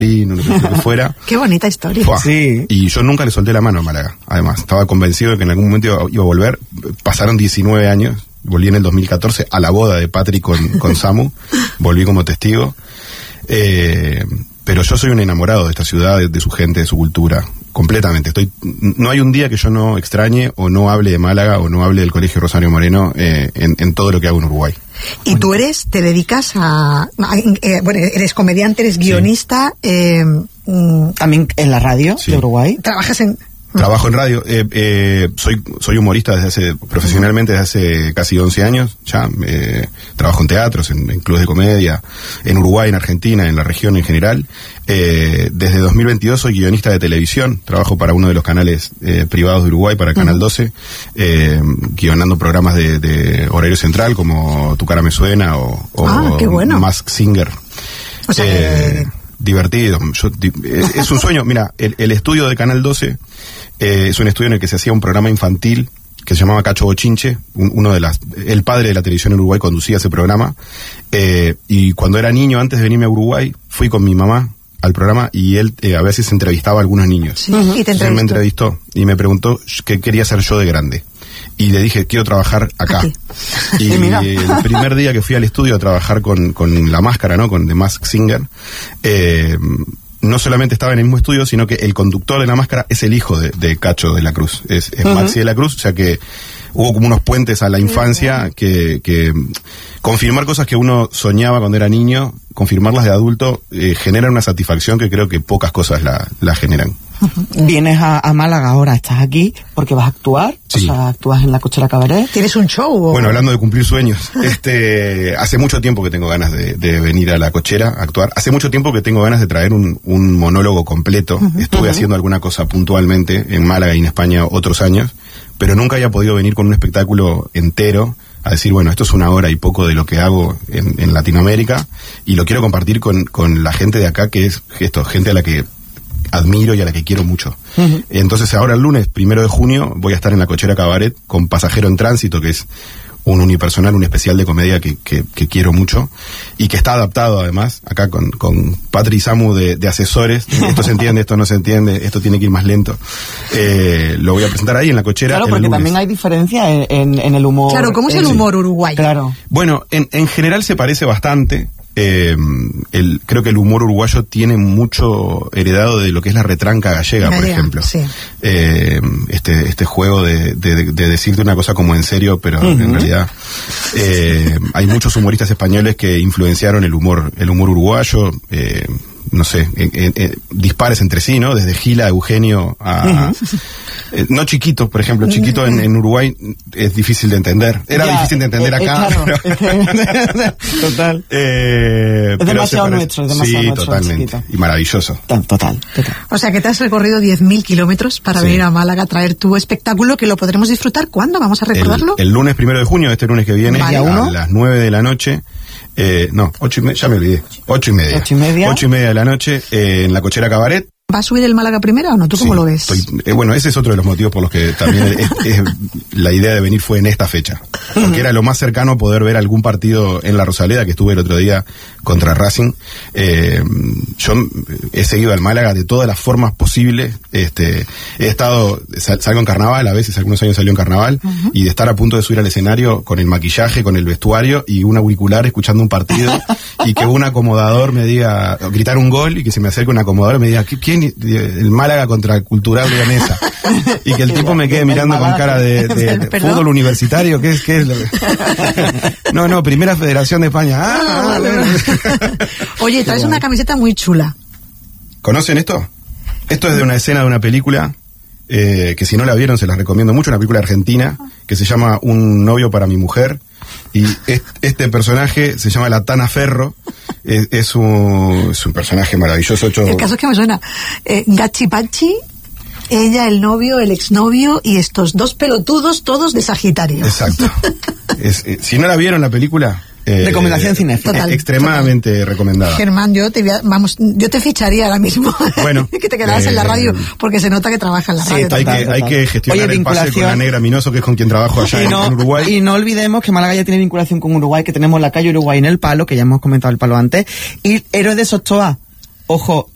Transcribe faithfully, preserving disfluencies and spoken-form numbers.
no sé lo que fuera. Qué bonita historia. Fua. Sí. Y yo nunca le solté la mano a Málaga, además. Estaba convencido de que en algún momento iba a volver. Pasaron diecinueve años, volví en el dos mil catorce a la boda de Patrick con, con Samu, volví como testigo. Eh, pero yo soy un enamorado de esta ciudad, de, de su gente, de su cultura, completamente. Estoy, no hay un día que yo no extrañe o no hable de Málaga o no hable del Colegio Rosario Moreno eh, en, en todo lo que hago en Uruguay. Y tú eres, te dedicas a, a eh, bueno, eres comediante, eres guionista, sí. eh, mm, también en la radio sí. de Uruguay. Trabajas en... Trabajo en radio, eh, eh, soy soy humorista desde hace, profesionalmente desde hace casi once años, ya, eh, trabajo en teatros, en, en clubes de comedia, en Uruguay, en Argentina, en la región en general. Eh, desde dos mil veintidós soy guionista de televisión, trabajo para uno de los canales eh, privados de Uruguay, para Canal doce, eh, guionando programas de, de horario central como Tu cara me suena o, o ah, qué bueno. Masked Singer. O sea, eh, que... divertido, yo, es, es un sueño. Mira, el, el estudio de Canal doce eh, es un estudio en el que se hacía un programa infantil que se llamaba Cacho Bochinche, un, uno de las, el padre de la televisión en Uruguay conducía ese programa, eh, y cuando era niño, antes de venirme a Uruguay, fui con mi mamá al programa y él eh, a veces entrevistaba a algunos niños. Sí, uh-huh. ¿Y te él me entrevistó y me preguntó qué quería hacer yo de grande. Y le dije, quiero trabajar acá. Aquí. Y el primer día que fui al estudio a trabajar con, con La Máscara, ¿no? Con The Masked Singer, eh, no solamente estaba en el mismo estudio, sino que el conductor de La Máscara es el hijo de, de Cacho de la Cruz. Es, es uh-huh. Maxi de la Cruz, o sea que hubo como unos puentes a la infancia uh-huh. que, que confirmar cosas que uno soñaba cuando era niño, confirmarlas de adulto, eh, genera una satisfacción que creo que pocas cosas la, la generan. Uh-huh. Vienes a, a Málaga ahora, estás aquí porque vas a actuar, sí. O sea, actúas en la Cochera Cabaret. ¿Tienes un show? O... Bueno, hablando de cumplir sueños, este, hace mucho tiempo que tengo ganas de, de venir a la Cochera a actuar. Hace mucho tiempo que tengo ganas de traer un, un monólogo completo. Uh-huh. Estuve uh-huh. haciendo alguna cosa puntualmente en Málaga y en España otros años, pero nunca había podido venir con un espectáculo entero a decir, bueno, esto es una hora y poco de lo que hago en, en Latinoamérica y lo quiero compartir con, con la gente de acá, que es esto, gente a la que admiro y a la que quiero mucho. Uh-huh. Entonces ahora el lunes, primero de junio, voy a estar en la Cochera Cabaret con Pasajero en Tránsito, que es un unipersonal, un especial de comedia que, que, que quiero mucho y que está adaptado además, acá con, con Patri y Samu de, de asesores. Esto se entiende, esto no se entiende, esto tiene que ir más lento. Eh, lo voy a presentar ahí en la Cochera. Claro, porque también hay diferencia en, en, en el humor. Claro, ¿cómo es el humor uruguayo? Claro. Bueno, en, en general se parece bastante. Eh, el, creo que el humor uruguayo tiene mucho heredado de lo que es la retranca gallega, gallega por ejemplo. Sí. Eh, este, este juego de, de, de decirte una cosa como en serio, pero uh-huh. en realidad eh, hay muchos humoristas españoles que influenciaron el humor, el humor uruguayo. Eh, no sé, eh, eh, dispares entre sí, ¿no? Desde Gila a Eugenio a... Uh-huh. Eh, no Chiquito, por ejemplo. Chiquito en, en Uruguay es difícil de entender. Era ya, difícil de entender eh, acá. Eh, claro. Total. Eh, es demasiado nuestro, es demasiado sí, nuestro. Totalmente. Chiquito. Y maravilloso. Total, total, total. O sea que te has recorrido diez mil kilómetros para sí. venir a Málaga a traer tu espectáculo, que lo podremos disfrutar. ¿Cuándo? ¿Vamos a recordarlo? El, el lunes primero de junio, este lunes que viene, vale. a las nueve de la noche. Eh, no, ocho y media, ya me olvidé. Ocho y media. Ocho y media. Ocho y media de la noche eh, en la Cochera Cabaret. ¿Va a subir el Málaga primero o no? ¿Tú sí, cómo lo ves? Estoy, eh, bueno, ese es otro de los motivos por los que también es, es, la idea de venir fue en esta fecha. Porque era lo más cercano a poder ver algún partido en la Rosaleda, que estuve el otro día contra Racing. Eh, yo he seguido al Málaga de todas las formas posibles. Este, he estado, sal, salgo en carnaval, a veces algunos años salió en carnaval, uh-huh. y de estar a punto de subir al escenario con el maquillaje, con el vestuario y un auricular escuchando un partido y que un acomodador me diga, gritar un gol y que se me acerque un acomodador y me diga, ¿quién? El Málaga contra el Cultural Leonesa. Y que el tipo me quede mirando con cara de, de, de fútbol universitario. ¿Qué es? ¿Qué es lo que... No, no, Primera Federación de España. Ah, vale, vale. Oye, traes una camiseta muy chula. ¿Conocen esto? Esto es de una escena de una película eh, que si no la vieron se las recomiendo mucho, una película argentina que se llama Un novio para mi mujer. Y este personaje se llama la Tana Ferro. Es, es, un, es un personaje maravilloso. Hecho... El caso es que me suena eh, Gachi Pachi, ella, el novio, el exnovio y estos dos pelotudos todos de Sagitario. Exacto. es, eh, si no la vieron la película... Eh, Recomendación cinéfila. Total, extremadamente total. recomendada. Germán, yo te vamos, yo te ficharía ahora mismo. Bueno, que te quedaras eh, en la radio, porque se nota que trabajas en la sí, radio. Hay, total, que, total. hay que gestionar Oye, el pase con la Negra Minoso, que es con quien trabajo allá en, no, en Uruguay. Y no olvidemos que Málaga ya tiene vinculación con Uruguay, que tenemos la calle Uruguay en El Palo, que ya hemos comentado El Palo antes, y Héroes de Sostoa. Ojo,